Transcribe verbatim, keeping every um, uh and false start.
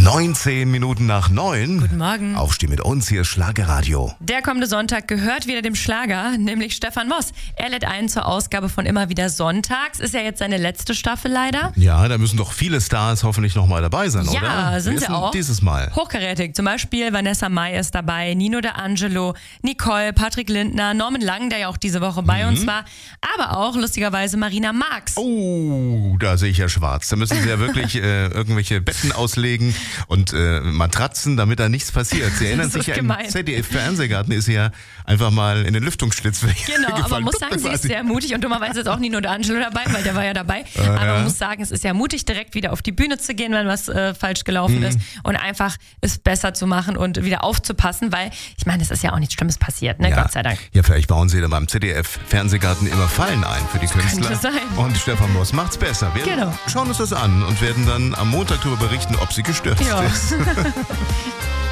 neunzehn Minuten nach neun. Guten Morgen. Aufstehen mit uns, hier ist Schlagerradio. Der kommende Sonntag gehört wieder dem Schlager, nämlich Stefan Moss. Er lädt ein zur Ausgabe von Immer wieder Sonntags. Ist ja jetzt seine letzte Staffel leider. Ja, da müssen doch viele Stars hoffentlich nochmal dabei sein, ja, oder? Ja, sind Wer sie ist denn auch. Dieses Mal. Hochkarätig. Zum Beispiel Vanessa Mai ist dabei, Nino D'Angelo, Nicole, Patrick Lindner, Norman Lang, der ja auch diese Woche bei Mhm. uns war. Aber auch lustigerweise Marina Marx. Oh, da sehe ich ja schwarz. Da müssen sie ja wirklich äh, irgendwelche Betten auslegen und äh, Matratzen, damit da nichts passiert. Sie erinnern Das sich ja, ist im gemein. Z D F-Fernsehgarten ist sie ja einfach mal in den Lüftungsschlitz Genau, gefallen. aber man muss sagen, sie ist sehr mutig und dummerweise ist auch Nino D'Angelo dabei, weil der war ja dabei. Äh, aber ja. man muss sagen, es ist ja mutig, direkt wieder auf die Bühne zu gehen, wenn was äh, falsch gelaufen Mhm. ist und einfach es besser zu machen und wieder aufzupassen, weil ich meine, es ist ja auch nichts Schlimmes passiert, ne? Ja. Gott sei Dank. Ja, vielleicht bauen sie da beim Z D F-Fernsehgarten immer Fallen ein für die Künstler. könnte sein. Und Stefan Moss macht's besser. Wir Genau. schauen uns das an und werden dann am Montag darüber berichten, ob sie gestürzt Ja. ist.